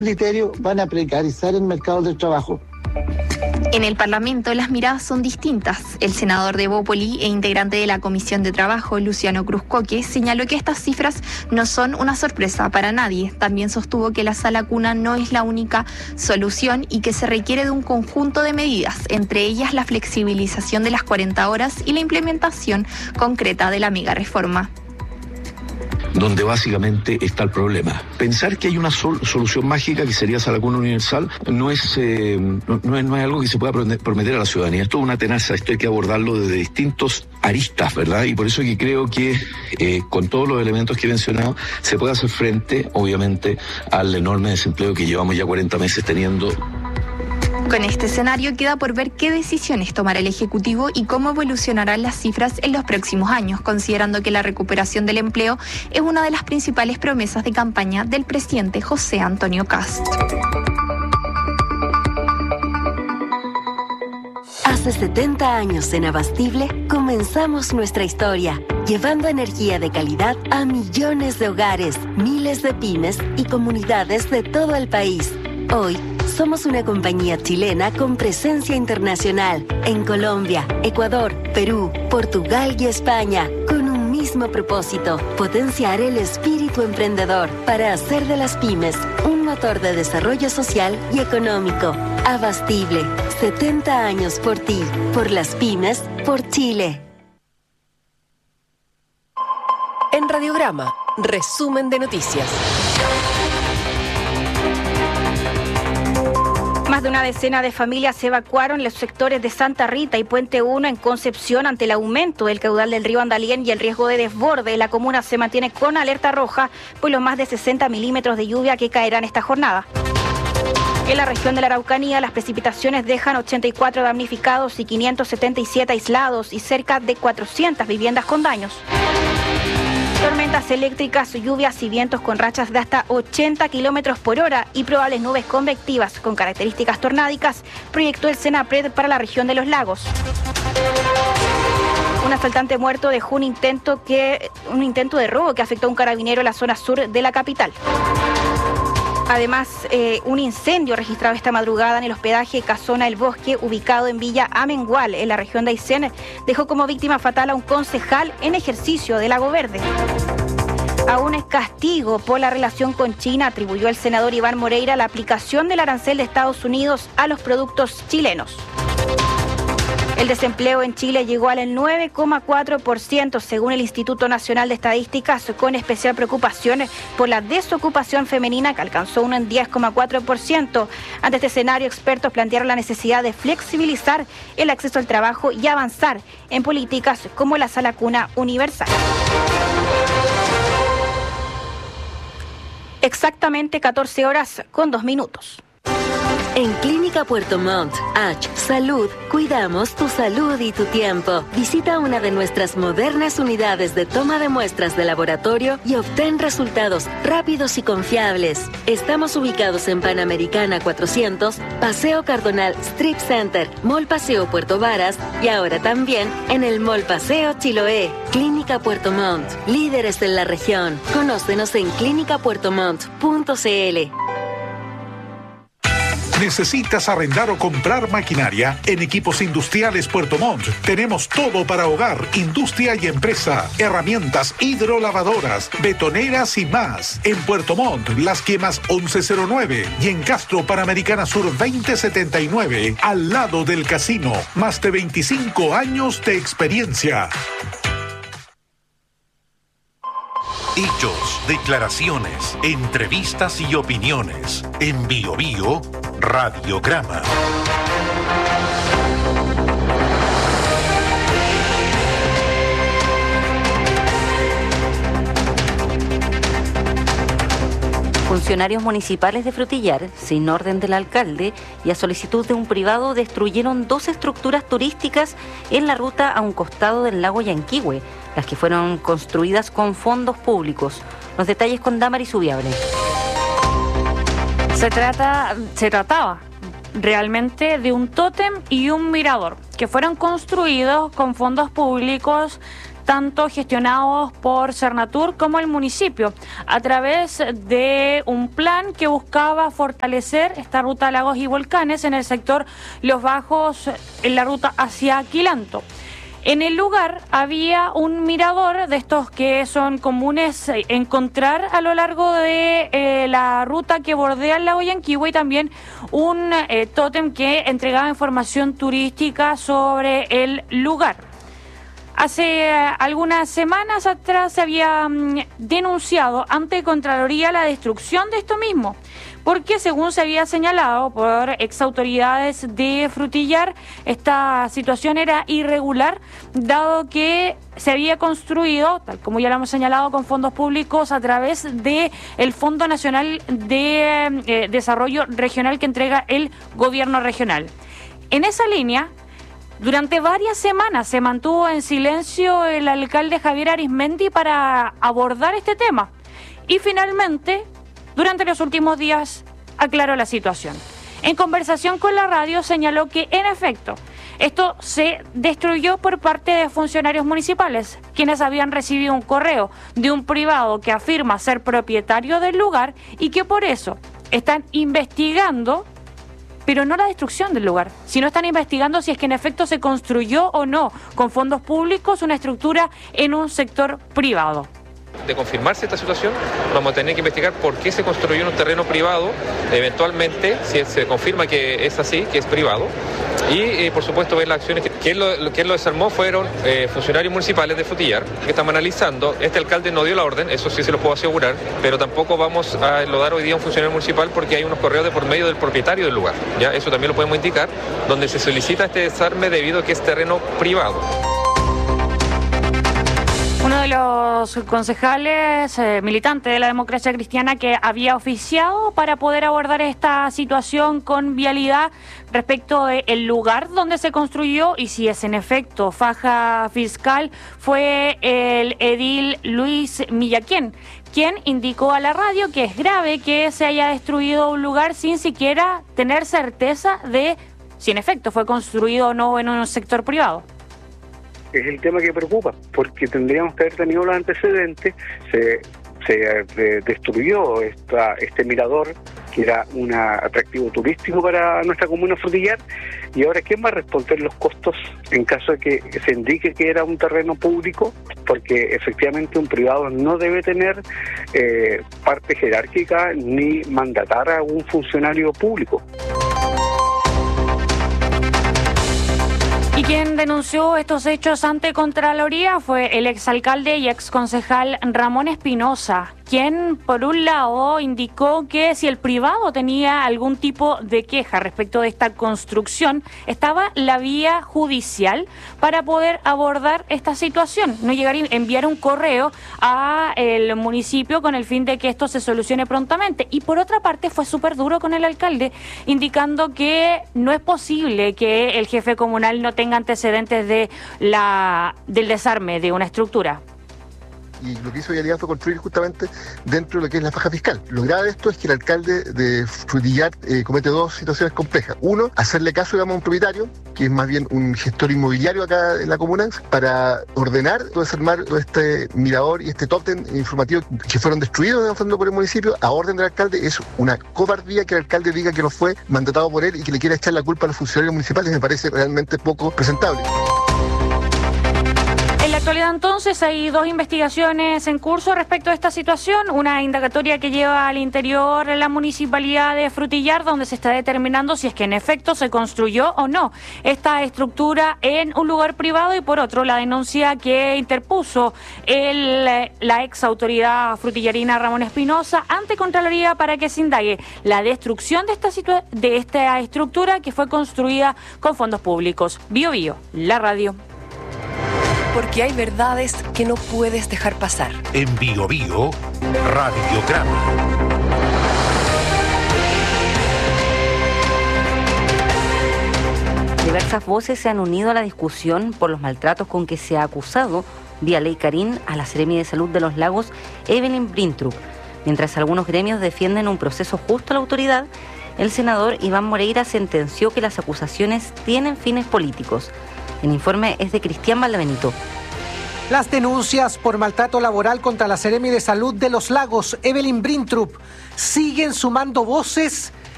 criterio van a precarizar el mercado del trabajo. En el Parlamento las miradas son distintas. El senador de Bópoli e integrante de la Comisión de Trabajo, Luciano Cruzcoque, señaló que estas cifras no son una sorpresa para nadie. También sostuvo que la sala cuna no es la única solución y que se requiere de un conjunto de medidas, entre ellas la flexibilización de las 40 horas y la implementación concreta de la mega reforma. Donde básicamente está el problema. Pensar que hay una solución mágica que sería sala cuna universal no es algo que se pueda prometer a la ciudadanía. Esto es una tenaza, esto hay que abordarlo desde distintos aristas, ¿verdad? Y por eso que creo que con todos los elementos que he mencionado se puede hacer frente, obviamente, al enorme desempleo que llevamos ya 40 meses teniendo. Con este escenario queda por ver qué decisiones tomará el Ejecutivo y cómo evolucionarán las cifras en los próximos años, considerando que la recuperación del empleo es una de las principales promesas de campaña del presidente José Antonio Kast. Hace 70 años en Abastible comenzamos nuestra historia, llevando energía de calidad a millones de hogares, miles de pymes y comunidades de todo el país. Hoy, somos una compañía chilena con presencia internacional en Colombia, Ecuador, Perú, Portugal y España, con un mismo propósito: potenciar el espíritu emprendedor para hacer de las pymes un motor de desarrollo social y económico. Abastible, 70 años por ti, por las pymes, por Chile. En Radiograma, resumen de noticias. Más de una decena de familias se evacuaron en los sectores de Santa Rita y Puente 1 en Concepción ante el aumento del caudal del río Andalién y el riesgo de desborde. La comuna se mantiene con alerta roja por los más de 60 milímetros de lluvia que caerán esta jornada. En la región de la Araucanía, las precipitaciones dejan 84 damnificados y 577 aislados y cerca de 400 viviendas con daños. Tormentas eléctricas, lluvias y vientos con rachas de hasta 80 kilómetros por hora y probables nubes convectivas con características tornádicas, proyectó el Senapred para la región de los lagos. Un asaltante muerto dejó un intento de robo que afectó a un carabinero en la zona sur de la capital. Además, un incendio registrado esta madrugada en el hospedaje Casona El Bosque, ubicado en Villa Amengual, en la región de Aysén, dejó como víctima fatal a un concejal en ejercicio de Lago Verde. Aún es castigo por la relación con China, atribuyó el senador Iván Moreira la aplicación del arancel de Estados Unidos a los productos chilenos. El desempleo en Chile llegó al 9,4% según el Instituto Nacional de Estadísticas, con especial preocupación por la desocupación femenina que alcanzó un 10,4%. Ante este escenario, expertos plantearon la necesidad de flexibilizar el acceso al trabajo y avanzar en políticas como la sala cuna universal. Exactamente 14 horas con 2 minutos. En Clínica Puerto Montt, H Salud, cuidamos tu salud y tu tiempo. Visita una de nuestras modernas unidades de toma de muestras de laboratorio y obtén resultados rápidos y confiables. Estamos ubicados en Panamericana 400, Paseo Cardonal Strip Center, Mall Paseo Puerto Varas y ahora también en el Mall Paseo Chiloé. Clínica Puerto Montt, líderes en la región. Conócenos en clinicapuertomont.cl. ¿Necesitas arrendar o comprar maquinaria? En Equipos Industriales Puerto Montt tenemos todo para hogar, industria y empresa. Herramientas hidrolavadoras, betoneras y más. En Puerto Montt, Las Quemas 1109 y en Castro Panamericana Sur 2079, al lado del casino. Más de 25 años de experiencia. Hechos, declaraciones, entrevistas y opiniones. En Bio Bio, Radiograma. Funcionarios municipales de Frutillar, sin orden del alcalde y a solicitud de un privado, destruyeron 2 estructuras turísticas en la ruta a un costado del lago Yanquihue, las que fueron construidas con fondos públicos. Los detalles con Damaris Subiable. Se trataba realmente de un tótem y un mirador que fueron construidos con fondos públicos tanto gestionados por Cernatur como el municipio, a través de un plan que buscaba fortalecer esta ruta de lagos y volcanes en el sector Los Bajos, en la ruta hacia Quilanto. En el lugar había un mirador de estos que son comunes encontrar a lo largo de la ruta que bordea el lago Yanquihue, y también un tótem que entregaba información turística sobre el lugar. Hace algunas semanas atrás se había denunciado ante Contraloría la destrucción de esto mismo, porque según se había señalado por exautoridades de Frutillar, esta situación era irregular, dado que se había construido, tal como ya lo hemos señalado, con fondos públicos a través del Fondo Nacional de Desarrollo Regional que entrega el gobierno regional. En esa línea, durante varias semanas se mantuvo en silencio el alcalde Javier Arizmendi para abordar este tema, y finalmente, durante los últimos días, aclaró la situación. En conversación con la radio señaló que, en efecto, esto se destruyó por parte de funcionarios municipales, quienes habían recibido un correo de un privado que afirma ser propietario del lugar y que por eso están investigando, pero no la destrucción del lugar, sino están investigando si es que en efecto se construyó o no con fondos públicos una estructura en un sector privado. De confirmarse esta situación, vamos a tener que investigar por qué se construyó en un terreno privado, eventualmente, si se confirma que es así, que es privado, y por supuesto ver las acciones. Quien lo desarmó fueron funcionarios municipales de Frutillar, que estamos analizando. Este alcalde no dio la orden, eso sí se lo puedo asegurar, pero tampoco vamos a enlodar hoy día a un funcionario municipal porque hay unos correos de por medio del propietario del lugar, ¿ya? Eso también lo podemos indicar, donde se solicita este desarme debido a que es terreno privado. Uno de los concejales militantes de la democracia cristiana que había oficiado para poder abordar esta situación con vialidad respecto del lugar donde se construyó y si es en efecto faja fiscal fue el edil Luis Millaquén, quien indicó a la radio que es grave que se haya destruido un lugar sin siquiera tener certeza de si en efecto fue construido o no en un sector privado. Es el tema que preocupa, porque tendríamos que haber tenido los antecedentes. Se destruyó este mirador, que era un atractivo turístico para nuestra comuna Frutillar, y ahora ¿quién va a responder los costos en caso de que se indique que era un terreno público? Porque efectivamente un privado no debe tener parte jerárquica ni mandatar a un funcionario público. Y quien denunció estos hechos ante Contraloría fue el exalcalde y exconcejal Ramón Espinosa, quien por un lado indicó que si el privado tenía algún tipo de queja respecto de esta construcción, estaba la vía judicial para poder abordar esta situación, no llegar a enviar un correo a el municipio con el fin de que esto se solucione prontamente. Y por otra parte fue súper duro con el alcalde, indicando que no es posible que el jefe comunal no tenga antecedentes del desarme de una estructura. Y lo que hizo Vialidad fue construir justamente dentro de lo que es la faja fiscal. Lo grave de esto es que el alcalde de Frutillar comete dos situaciones complejas. Uno, hacerle caso, digamos, a un propietario, que es más bien un gestor inmobiliario acá en la comuna, para ordenar o desarmar todo este mirador y este tótem informativo que fueron destruidos en fondo por el municipio a orden del alcalde. Es una cobardía que el alcalde diga que no fue mandatado por él y que le quiera echar la culpa a los funcionarios municipales. Me parece realmente poco presentable. En la actualidad, entonces, hay dos investigaciones en curso respecto a esta situación. Una indagatoria que lleva al interior la municipalidad de Frutillar, donde se está determinando si es que en efecto se construyó o no esta estructura en un lugar privado, y por otro, la denuncia que interpuso la ex autoridad frutillarina Ramón Espinosa ante Contraloría para que se indague la destrucción de esta estructura que fue construida con fondos públicos. Bio Bio, la radio. Porque hay verdades que no puedes dejar pasar. En Bio Bio, Radiograma. Diversas voces se han unido a la discusión por los maltratos con que se ha acusado vía ley Karin a la Seremi de Salud de los Lagos, Evelyn Brintrup. Mientras algunos gremios defienden un proceso justo a la autoridad, el senador Iván Moreira sentenció que las acusaciones tienen fines políticos. El informe es de Cristian Valdebenito. Las denuncias por maltrato laboral contra la Seremi de Salud de Los Lagos, Evelyn Brintrup, siguen sumando voces